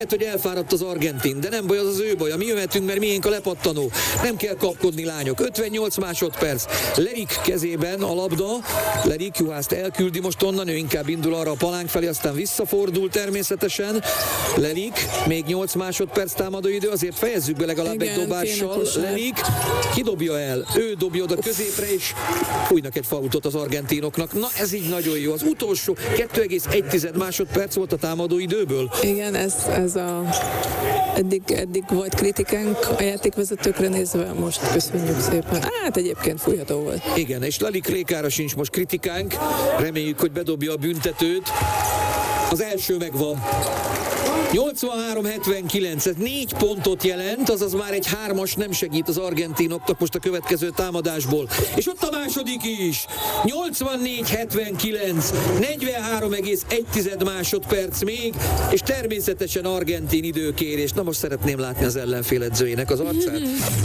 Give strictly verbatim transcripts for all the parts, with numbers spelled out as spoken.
hogy elfáradt az argentin, de nem baj, az az ő baj. Mi jöhetünk, mert miénk a lepattanó. Nem kell kapkodni, lányok. ötvennyolc másodperc. Lerik kezében a labda. Lerik Juhászt elküldi most onnan, ő inkább indul arra a palánk felé, aztán visszafordul természetesen. Lerik, még nyolc másodperc támadóidő, azért fejezzük be legalább igen, egy dobással. Lerik kidobja el, ő dobja oda középre, és fújnak egy fautot az argentinoknak. Na ez így nagyon jó. Az utolsó kettő egész egy másodperc volt a támadóidőből. Igen, ez, ez a... Eddig, eddig volt kritikánk a játékvezetőkre nézve, most köszönjük szépen. Hát egyébként fújható volt. Igen, és Lelik Rékára sincs most kritikánk. Reméljük, hogy bedobja a büntetőt. Az első megvan. nyolcvanhárom hetvenkilenc, ez négy pontot jelent, azaz már egy hármas nem segít az argentinoknak most a következő támadásból. És ott a második is. nyolcvannégy hetvenkilenc, negyvenhárom egész egy másodperc még, és természetesen argentin időkérés. Na most szeretném látni az ellenfél edzőjének az arcát.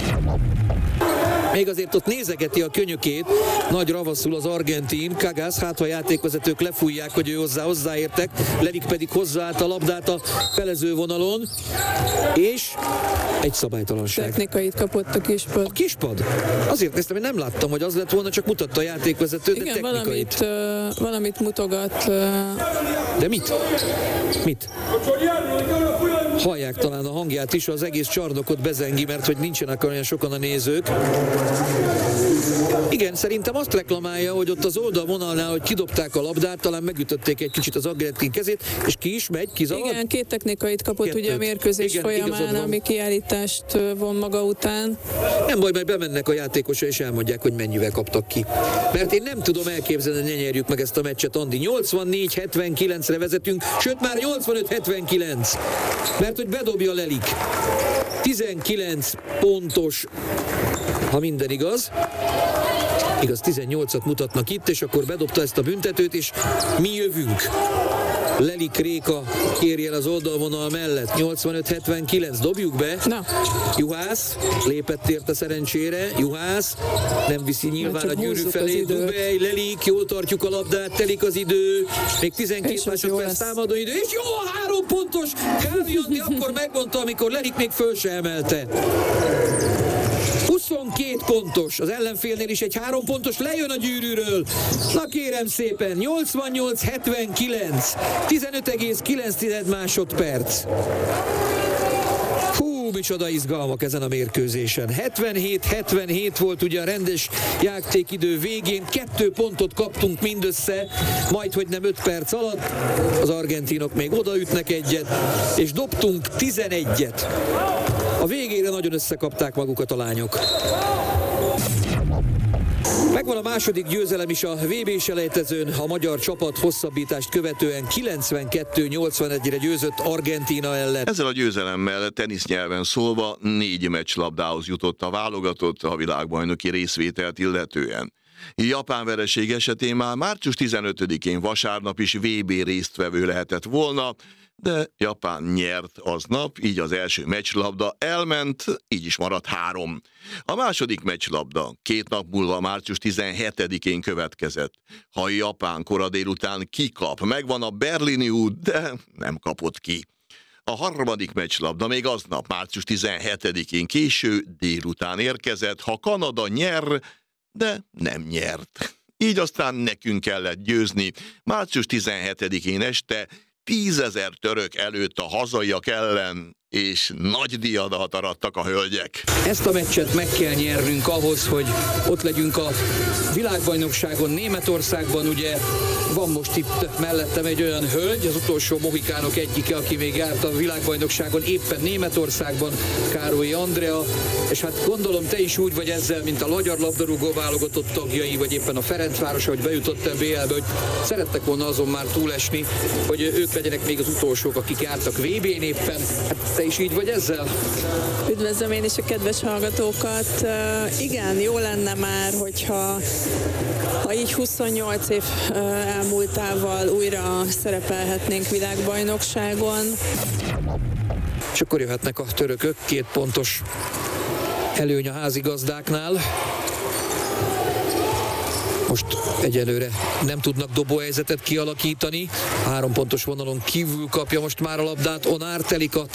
Még azért ott nézegeti a könyökét, nagy ravaszul az argentin, Kagász, hát ha a játékvezetők lefújják, hogy ő hozzá hozzáértek, Lerik pedig hozzáállt a labdát a felező vonalon, és egy szabálytalanság. Technikait kapott a kispad. A kispad? Azért néztem, hogy nem láttam, hogy az lett volna, csak mutatta a játékvezető, de igen, technikait. Valamit, uh, valamit mutogat. Uh... De mit? Mit? Hallják talán a hangját is, az egész csarnokot bezengi, mert hogy nincsenek olyan sokan a nézők. Igen, szerintem azt reklamálja, hogy ott az oldalvonalnál, hogy kidobták a labdát, talán megütötték egy kicsit az argentin kezét, és ki is megy, kizavart. Igen, két technikait kapott Kettőt. Ugye a mérkőzés igen, folyamán, ami kiállítást von maga után. Nem baj, majd bemennek a játékosra és elmondják, hogy mennyivel kaptak ki. Mert én nem tudom elképzelni, hogy ne nyerjük meg ezt a meccset, Andi. nyolcvannégy hetvenkilencre vezetünk, sőt már nyolcvanöt hetvenkilenc. Mert hogy bedobja Lelik. tizenkilenc pontos, ha minden igaz. Igaz, tizennyolcat mutatnak itt, és akkor bedobta ezt a büntetőt, és mi jövünk. Lelik Réka kéri el az oldalvonal mellett. nyolcvanöt hetvenkilenc, dobjuk be. Na. Juhász lépett érte szerencsére. Juhász nem viszi nyilván a gyűrű felé. Dubej, Lelik, jól tartjuk a labdát, telik az idő. Még tizenkét másodperc támadó idő, és jó, a három pontos. Kávi Andi akkor megmondta, amikor Lelik még föl se emelte. huszonkét pontos, az ellenfélnél is egy három pontos, lejön a gyűrűről. Na kérem szépen, nyolcvannyolc hetvenkilenc, tizenöt egész kilenc másodperc. Hú, micsoda izgalmak ezen a mérkőzésen. hetvenhét hetvenhét volt ugye a rendes játékidő végén, kettő pontot kaptunk mindössze, majd hogy nem öt perc alatt. Az argentinok még odaütnek egyet, és dobtunk tizenegyet. A végére nagyon összekapták magukat a lányok. Megvan a második győzelem is a vé bé-selejtezőn, a magyar csapat hosszabbítást követően kilencvenkettő nyolcvanegyre győzött Argentína ellen. Ezzel a győzelemmel tenisznyelven szólva négy meccslabdához jutott a válogatott a világbajnoki részvételt illetően. Japán vereség esetén már március tizenötödikén vasárnap is vé bé résztvevő lehetett volna, de Japán nyert aznap, így az első meccslabda elment, így is maradt három. A második meccslabda két nap múlva március tizenhetedikén következett. Ha Japán kora délután kikap, megvan a berlini út, de nem kapott ki. A harmadik meccslabda még aznap március tizenhetedikén késő délután érkezett, ha Kanada nyer, de nem nyert. Így aztán nekünk kellett győzni március tizenhetedikén este tízezer török előtt a hazaiak ellen, és nagy diadalt arattak a hölgyek. Ezt a meccset meg kell nyernünk ahhoz, hogy ott legyünk a világbajnokságon Németországban. Ugye van most itt mellettem egy olyan hölgy, az utolsó mohikánok egyike, aki még járt a világbajnokságon éppen Németországban, Károlyi Andrea, és hát gondolom te is úgy vagy ezzel, mint a magyar labdarúgó válogatott tagjai, vagy éppen a Ferencváros, hogy bejutottam bé el-be, hogy szerettek volna azon már túlesni, hogy ők legyenek még az utolsók, akik jártak vé bén éppen. Hát te is így vagy ezzel? Üdvözlöm én is a kedves hallgatókat. Uh, igen, jó lenne már, hogyha ha így huszonnyolc év uh, elmúltával újra szerepelhetnénk világbajnokságon. És akkor jöhetnek a törökök, két pontos előny a házigazdáknál. Most egyelőre nem tudnak dobóhelyzetet kialakítani. Három pontos vonalon kívül kapja most már a labdát Onár, telik a